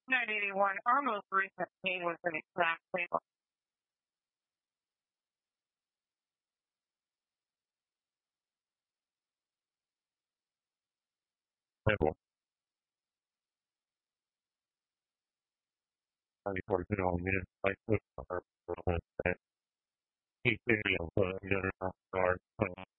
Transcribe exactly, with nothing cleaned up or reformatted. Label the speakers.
Speaker 1: nine eighty-one, our most recent pain was an exact label.
Speaker 2: Label. ninety-four, you know, minutes, like, with our, uh, keep video, uh, you know, guard, uh,